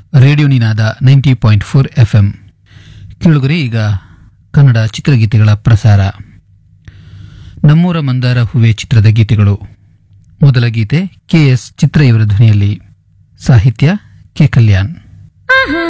Radio ನಿನಾದ 90.4 FM. ಕೇಳುಗರೆ, ಈಗ ಕನ್ನಡ ಚಿತ್ರಗೀತೆಗಳ ಪ್ರಸಾರ. ನಮ್ಮೂರ ಮಂದಾರ ಹೂವೆ ಚಿತ್ರದ ಗೀತೆಗಳು. ಮೊದಲ ಗೀತೆ KS ಚಿತ್ರ ಇವರ ಧ್ವನಿಯಲ್ಲಿ, ಸಾಹಿತ್ಯ ಕೆ ಕಲ್ಯಾಣ್.